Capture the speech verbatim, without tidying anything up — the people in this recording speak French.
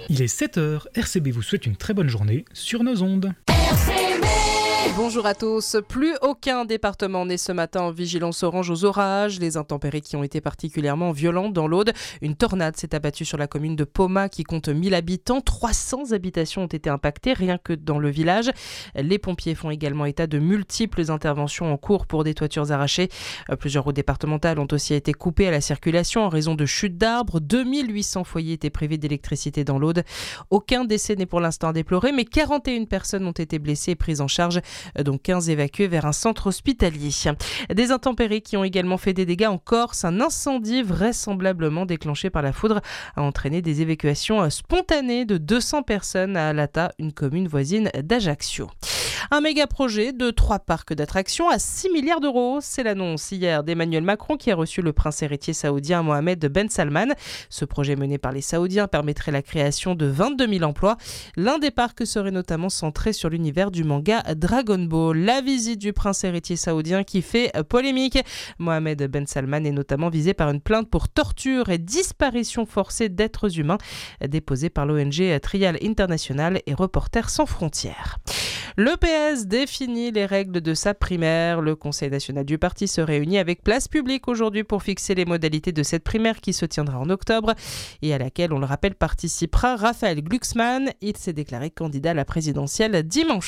Il est sept heures, R C B vous souhaite une très bonne journée sur nos ondes. R C B. Bonjour à tous. Plus aucun département n'est ce matin en vigilance orange aux orages. Les intempéries qui ont été particulièrement violentes dans l'Aude. Une tornade s'est abattue sur la commune de Poma qui compte mille habitants. trois cents habitations ont été impactées rien que dans le village. Les pompiers font également état de multiples interventions en cours pour des toitures arrachées. Plusieurs routes départementales ont aussi été coupées à la circulation en raison de chutes d'arbres. deux mille huit cents foyers étaient privés d'électricité dans l'Aude. Aucun décès n'est pour l'instant à déplorer, mais quarante et une personnes ont été blessées et prises en charge, dont quinze évacués vers un centre hospitalier. Des intempéries qui ont également fait des dégâts en Corse. Un incendie vraisemblablement déclenché par la foudre a entraîné des évacuations spontanées de deux cents personnes à Alata, une commune voisine d'Ajaccio. Un méga projet de trois parcs d'attractions à six milliards d'euros. C'est l'annonce hier d'Emmanuel Macron qui a reçu le prince héritier saoudien Mohamed Ben Salman. Ce projet mené par les Saoudiens permettrait la création de vingt-deux mille emplois. L'un des parcs serait notamment centré sur l'univers du manga Dragon Ball. La visite du prince héritier saoudien qui fait polémique. Mohamed Ben Salman est notamment visé par une plainte pour torture et disparition forcée d'êtres humains déposée par l'O N G Trial International et Reporters sans frontières. Le P S définit les règles de sa primaire. Le Conseil national du parti se réunit avec Place Publique aujourd'hui pour fixer les modalités de cette primaire qui se tiendra en octobre et à laquelle, on le rappelle, participera Raphaël Glucksmann. Il s'est déclaré candidat à la présidentielle dimanche.